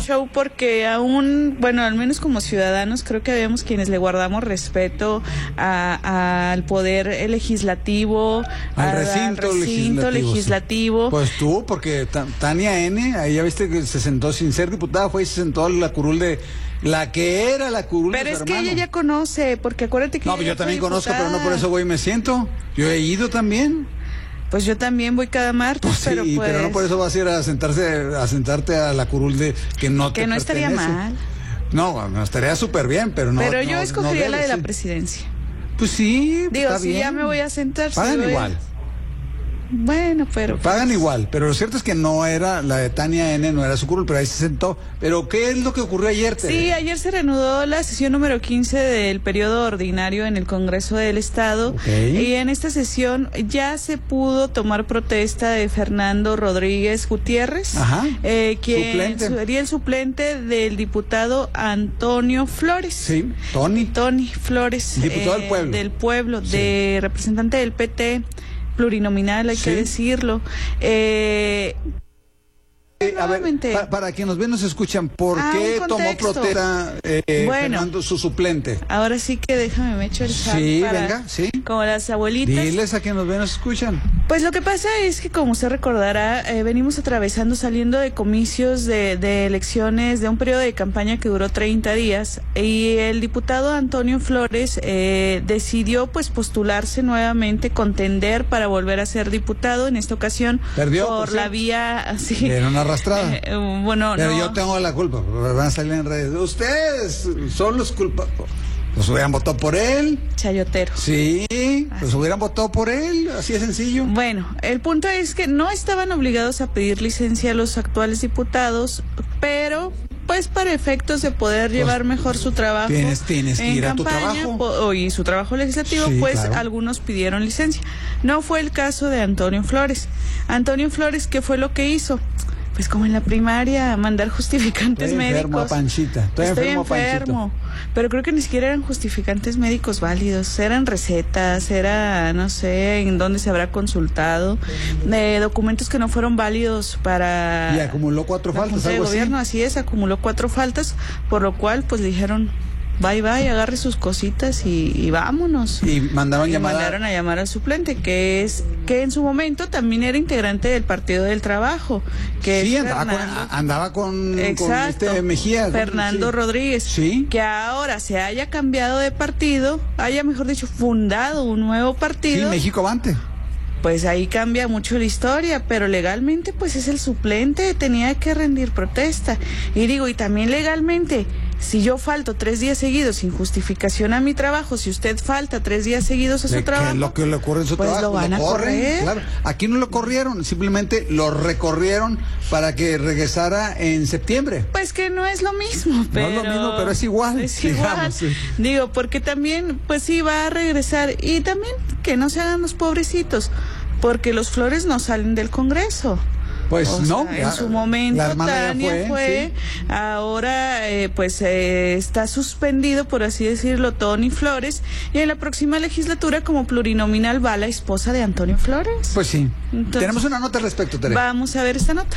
show porque aún, bueno, al menos como ciudadanos, creo que habemos quienes le guardamos respeto al poder legislativo, al recinto legislativo. Pues tú, porque Tania N., ahí ya viste que se sentó sin ser diputada, fue y se sentó a la curul de... La que era la curul de su hermano. Pero es que ella ya conoce, porque acuérdate que... No, yo también conozco, pero no por eso voy y me siento. Yo he ido también. Pues yo también voy cada martes, pues sí, pero no por eso vas a ir a sentarte a la curul de que no te no estaría mal. No, estaría súper bien, pero no. Pero yo escogería la de la presidencia. Pues sí, digo, está si bien. ya me voy a sentar. Pagan igual. Bueno, pero... Pagan igual, pero lo cierto es que no era la de Tania N., no era su curul, pero ahí se sentó. ¿Pero qué es lo que ocurrió ayer, Tere? Sí, ayer se reanudó la sesión número 15 del periodo ordinario en el Congreso del Estado. Okay. Y en esta sesión ya se pudo tomar protesta de Fernando Rodríguez Gutiérrez, quien sería el suplente del diputado Antonio Flores. Sí, Tony Flores. Diputado del pueblo. De representante del PT. Plurinominal, hay que decirlo. A ver, para quienes nos ven nos escuchan, ¿por qué tomó protesta Fernando, su suplente? Ahora sí que déjame me echo el saco. Sí, venga, sí. Como las abuelitas. Diles a quienes nos ven nos escuchan. Pues lo que pasa es que, como usted recordará, venimos saliendo de comicios de elecciones, de un periodo de campaña que duró 30 días, y el diputado Antonio Flores decidió pues postularse nuevamente, contender para volver a ser diputado. En esta ocasión perdió por la vía así. Era una arrastrada. Bueno, pero yo tengo la culpa, van a salir en redes. Ustedes son los culpables. Pues hubieran votado por él. Chayotero. Sí, pues hubieran votado por él, así de sencillo. Bueno, el punto es que no estaban obligados a pedir licencia a los actuales diputados, pero pues para efectos de poder llevar mejor su trabajo. Tienes que ir a tu trabajo. Y su trabajo legislativo, sí, pues claro. Algunos pidieron licencia. No fue el caso de Antonio Flores. Antonio Flores, ¿qué fue lo que hizo? Pues como en la primaria, mandar justificantes médicos. Panchita. Estoy enfermo. Pero creo que ni siquiera eran justificantes médicos válidos, eran recetas, no sé en dónde se habrá consultado, documentos que no fueron válidos para... Y acumuló 4 faltas, algo así. Así es, acumuló 4 faltas, por lo cual pues le dijeron... Bye, agarre sus cositas y vámonos. Y mandaron a llamar al suplente, que en su momento también era integrante del Partido del Trabajo. Que sí, es andaba con Mejía. Fernando Rodríguez. Sí. Que ahora se haya cambiado de partido, mejor dicho, fundado un nuevo partido. Sí, México Avante. Pues ahí cambia mucho la historia, pero legalmente pues es el suplente, tenía que rendir protesta. Y también legalmente, si yo falto 3 días seguidos sin justificación a mi trabajo, si usted falta 3 días seguidos a su trabajo, ¿qué es lo que le ocurre en su trabajo? Lo van a correr. Claro. Aquí no lo corrieron, simplemente lo recorrieron para que regresara en septiembre. Pues que no es lo mismo, pero... No es lo mismo, pero es igual. Digamos, sí. Porque también, pues sí, va a regresar. Y también que no se hagan los pobrecitos, porque los Flores no salen del Congreso. Pues en su momento Tania fue, sí. Ahora está suspendido, por así decirlo, Tony Flores, y en la próxima legislatura como plurinominal va la esposa de Antonio Flores. Pues sí. Entonces, tenemos una nota al respecto, Tere. Vamos a ver esta nota.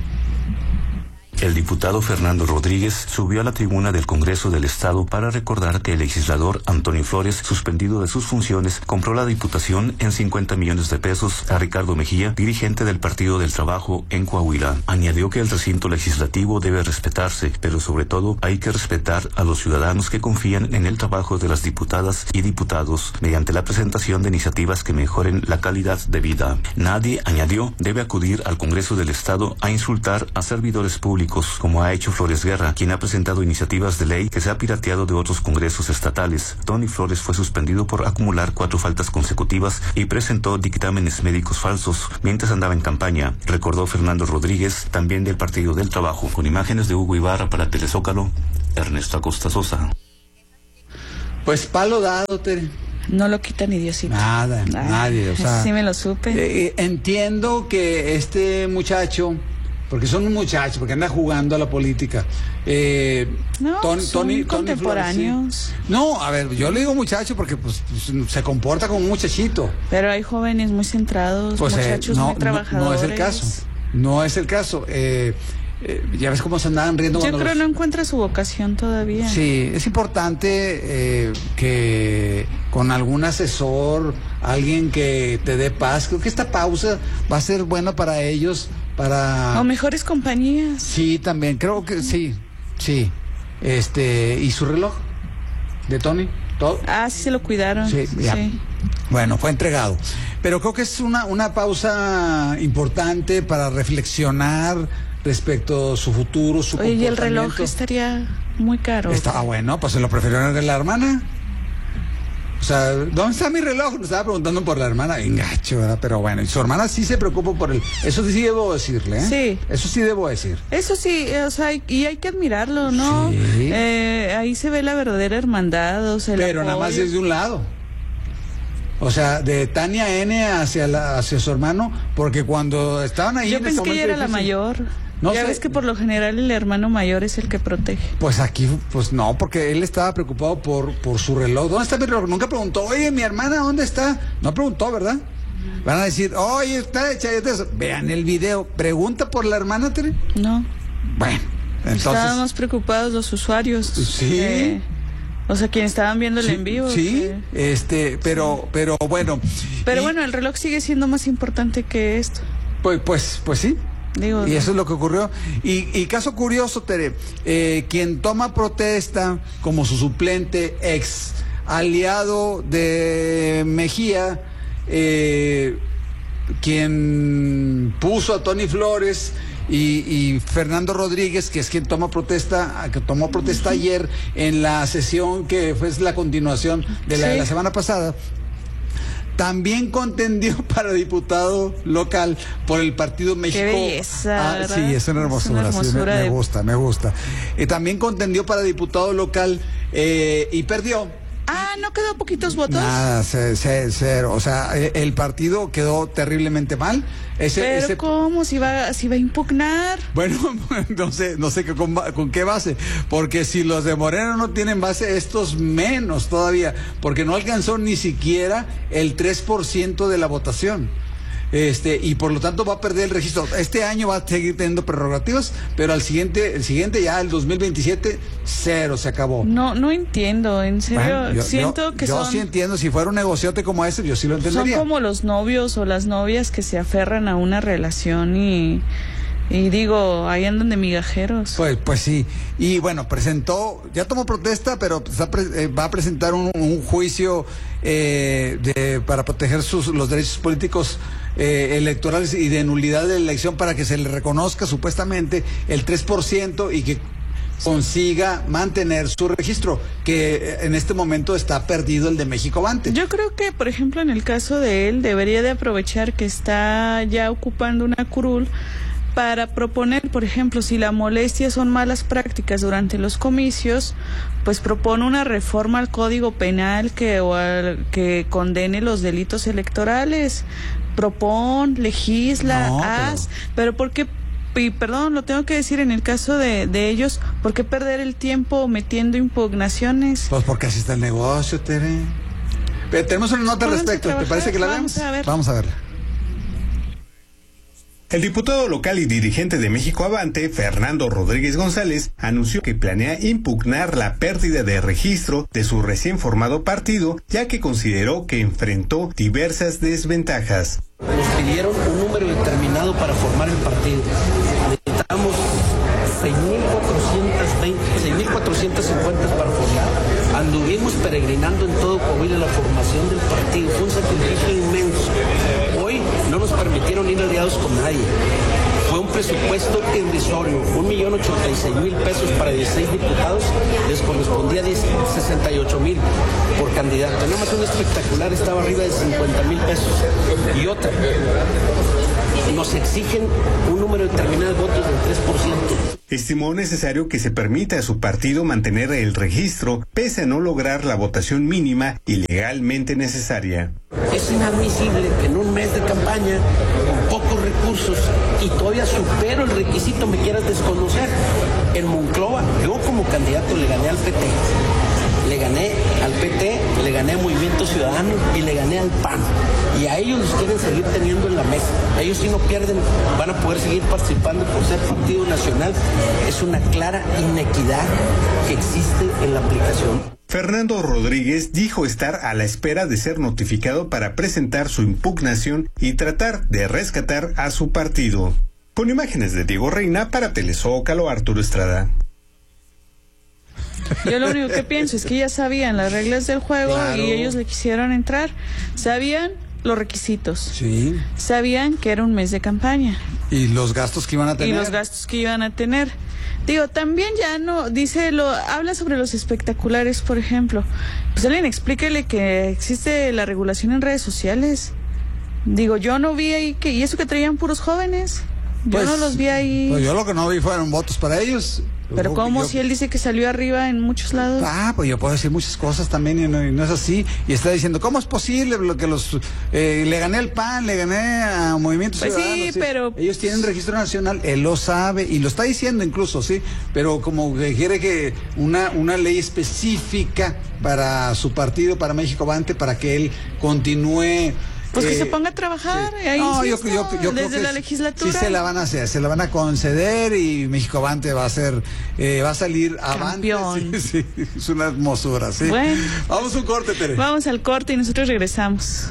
El diputado Fernando Rodríguez subió a la tribuna del Congreso del Estado para recordar que el legislador Antonio Flores, suspendido de sus funciones, compró la diputación en 50 millones de pesos a Ricardo Mejía, dirigente del Partido del Trabajo en Coahuila. Añadió que el recinto legislativo debe respetarse, pero sobre todo hay que respetar a los ciudadanos que confían en el trabajo de las diputadas y diputados mediante la presentación de iniciativas que mejoren la calidad de vida. Nadie, añadió, debe acudir al Congreso del Estado a insultar a servidores públicos, como ha hecho Flores Guerra, quien ha presentado iniciativas de ley que se ha pirateado de otros congresos estatales. Tony Flores fue suspendido por acumular 4 faltas consecutivas y presentó dictámenes médicos falsos mientras andaba en campaña, recordó Fernando Rodríguez, también del Partido del Trabajo. Con imágenes de Hugo Ibarra para Telezócalo, Ernesto Acosta Sosa. Pues palo dado, Tere. No lo quita ni Diosito. Nadie, o sea... Sí me lo supe. Entiendo que este muchacho... Porque son un muchacho, porque anda jugando a la política. Tony contemporáneos. Sí. No, a ver, yo le digo muchacho porque pues se comporta como un muchachito. Pero hay jóvenes muy centrados, muchachos muy trabajadores. No es el caso. ya ves cómo se andaban riendo. Yo creo no encuentra su vocación todavía. Sí, es importante que con algún asesor, alguien que te dé paz. Creo que esta pausa va a ser buena para ellos, o mejores compañías. Sí, también, creo que sí. ¿Y su reloj de Tony? ¿Todo? Sí se lo cuidaron. Sí, ya. Sí. Bueno, fue entregado. Pero creo que es una pausa importante para reflexionar respecto a su futuro, su comportamiento. Y el reloj estaría muy caro. Estaba bueno, pues se lo prefirieron de la hermana. O sea, ¿dónde está mi reloj? Nos estaba preguntando por la hermana, engacho, ¿verdad? Pero bueno, y su hermana sí se preocupa por él. Eso sí debo decirle, ¿eh? Sí. Eso sí debo decir. Eso sí, o sea, y hay que admirarlo, ¿no? Sí. Ahí se ve la verdadera hermandad, o sea, pero nada más es de un lado. O sea, de Tania N hacia su hermano, porque cuando estaban ahí... Yo pensé que ella era la mayor. No ya sé. Ves que por lo general el hermano mayor es el que protege. Pues aquí, pues no, porque él estaba preocupado por su reloj. ¿Dónde está mi reloj? Nunca preguntó, oye, mi hermana, ¿dónde está? No preguntó, ¿verdad? Van a decir, oye, está hecha. Vean el video. ¿Pregunta por la hermana, Tere? No. Bueno, entonces... Estaban más preocupados los usuarios. Sí. O sea, quienes estaban viendo el en vivo. Sí, pero bueno. Pero bueno, el reloj sigue siendo más importante que esto. Pues sí. Digo, y eso es lo que ocurrió. Y caso curioso, Tere, quien toma protesta como su suplente, ex aliado de Mejía, quien puso a Tony Flores y Fernando Rodríguez, que es quien tomó protesta ayer en la sesión que fue la continuación de la semana pasada. También contendió para diputado local por el Partido México. ¡Qué belleza! Sí, es una hermosura. Sí, me gusta. También contendió para diputado local y perdió. ¿No quedó poquitos votos? Nada, cero. O sea, el partido quedó terriblemente mal. ¿Pero cómo? ¿Si va a impugnar? Bueno, no sé con qué base. Porque si los de Morena no tienen base, estos menos todavía. Porque no alcanzó ni siquiera el 3% de la votación. Y por lo tanto va a perder el registro. Este año va a seguir teniendo prerrogativas, pero el siguiente ya, el 2027, cero, se acabó. No entiendo, en serio. Bueno, siento que yo sí entiendo, si fuera un negociante como ese, yo sí lo entendería. Son como los novios o las novias que se aferran a una relación y digo, ahí andan de migajeros. Pues sí. Y bueno, ya tomó protesta, pero va a presentar un juicio para proteger los derechos políticos electorales y de nulidad de la elección, para que se le reconozca supuestamente el 3% y que consiga mantener su registro, que en este momento está perdido el de México Avante. Yo creo que, por ejemplo, en el caso de él, debería de aprovechar que está ya ocupando una curul para proponer, por ejemplo, si la molestia son malas prácticas durante los comicios, pues propone una reforma al Código Penal que condene los delitos electorales. Legisla, pero ¿por qué? Y perdón, lo tengo que decir, en el caso de ellos, ¿por qué perder el tiempo metiendo impugnaciones? Pues porque así está el negocio, Tere. Pero tenemos una nota al respecto, ¿te parece que la veamos? Vamos a verla. El diputado local y dirigente de México Avante, Fernando Rodríguez González, anunció que planea impugnar la pérdida de registro de su recién formado partido, ya que consideró que enfrentó diversas desventajas. Nos pidieron un número determinado para formar el partido. Necesitamos 6.450 para formar. Anduvimos peregrinando en todo Coahuila la formación del partido. Fue un sacrificio inmenso. Hoy no nos permitieron ir aliados con nadie. Fue un presupuesto irrisorio, 1.086.000 pesos para 16 diputados, les correspondía 68.000 por candidato. Nada más un espectacular estaba arriba de 50.000 pesos. Y otra, nos exigen un número determinado de votos del 3%. Estimó necesario que se permita a su partido mantener el registro, pese a no lograr la votación mínima y legalmente necesaria. Es inadmisible que en un mes de campaña, con pocos recursos, y todavía supero el requisito, me quieras desconocer. En Monclova, yo como candidato le gané al PT. Le gané al PT, le gané al Movimiento Ciudadano y le gané al PAN. Y a ellos los quieren seguir teniendo en la mesa. Ellos si no pierden van a poder seguir participando por ser partido nacional. Es una clara inequidad que existe en la aplicación. Fernando Rodríguez dijo estar a la espera de ser notificado para presentar su impugnación y tratar de rescatar a su partido. Con imágenes de Diego Reina para Telezócalo, Arturo Estrada. Yo lo único que pienso es que ya sabían las reglas del juego, claro, y ellos le quisieron entrar. Sabían los requisitos. Sí. Sabían que era un mes de campaña. Y los gastos que iban a tener. Digo, también ya no, habla sobre los espectaculares, por ejemplo. Pues alguien explíquele que existe la regulación en redes sociales. Digo, yo no vi ahí y eso que traían puros jóvenes. Yo no los vi ahí. Pues yo lo que no vi fueron votos para ellos. Pero ¿cómo si él dice que salió arriba en muchos lados? Pues yo puedo decir muchas cosas también y no es así. Y está diciendo, ¿cómo es posible lo que le gané al PAN, le gané a Movimiento Ciudadano? Sí, pero ellos tienen registro nacional, él lo sabe y lo está diciendo incluso, sí. Pero como que quiere que una ley específica para su partido, para México Avante, para que él continúe. Pues que se ponga a trabajar. Sí. Ahí yo creo desde la legislatura. Sí se la van a hacer, se la van a conceder y México Avante va a salir avante. Sí, es una hermosura, sí. Bueno, vamos a un corte, Tere. Vamos al corte y nosotros regresamos.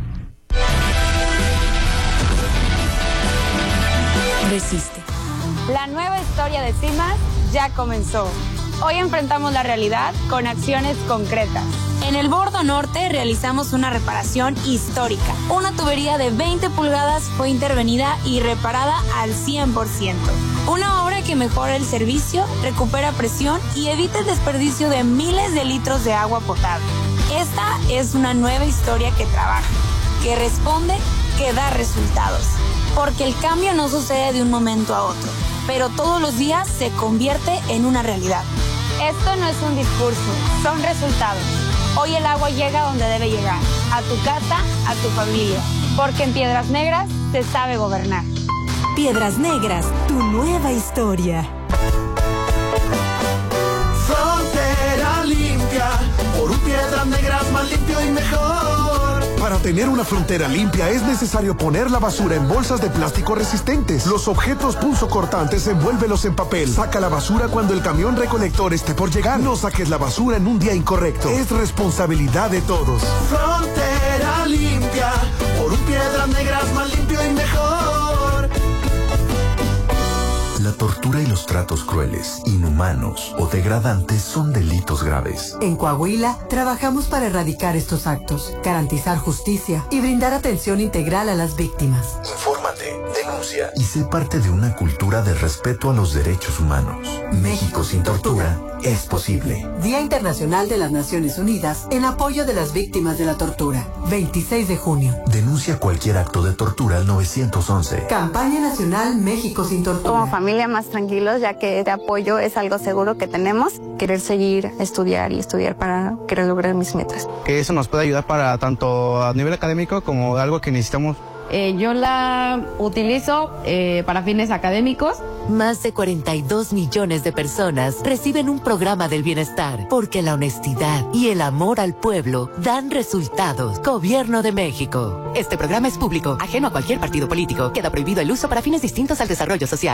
Resiste. La nueva historia de CIMAS ya comenzó. Hoy enfrentamos la realidad con acciones concretas. En el Bordo Norte realizamos una reparación histórica. Una tubería de 20 pulgadas fue intervenida y reparada al 100%. Una obra que mejora el servicio, recupera presión y evita el desperdicio de miles de litros de agua potable. Esta es una nueva historia que trabaja, que responde, que da resultados. Porque el cambio no sucede de un momento a otro, pero todos los días se convierte en una realidad. Esto no es un discurso, son resultados. Hoy el agua llega donde debe llegar, a tu casa, a tu familia, porque en Piedras Negras se sabe gobernar. Piedras Negras, tu nueva historia. Frontera limpia, por un Piedras Negras más limpio y mejor. Para tener una frontera limpia es necesario poner la basura en bolsas de plástico resistentes. Los objetos punzocortantes envuélvelos en papel. Saca la basura cuando el camión recolector esté por llegar. No saques la basura en un día incorrecto. Es responsabilidad de todos. Frontera limpia, por un Piedras Negras más limpio y mejor. La tortura y los tratos crueles, inhumanos o degradantes son delitos graves. En Coahuila, trabajamos para erradicar estos actos, garantizar justicia y brindar atención integral a las víctimas. Infórmate, denuncia y sé parte de una cultura de respeto a los derechos humanos. México sin tortura es posible. Día Internacional de las Naciones Unidas en apoyo de las víctimas de la tortura. 26 de junio. Denuncia cualquier acto de tortura al 911. Campaña Nacional México sin tortura. Como familia más tranquilos, ya que este apoyo es algo seguro que tenemos. Querer seguir estudiar para querer lograr mis metas. Que eso nos puede ayudar para tanto a nivel académico como algo que necesitamos. Yo la utilizo para fines académicos. Más de 42 millones de personas reciben un programa del bienestar porque la honestidad y el amor al pueblo dan resultados. Gobierno de México. Este programa es público, ajeno a cualquier partido político. Queda prohibido el uso para fines distintos al desarrollo social.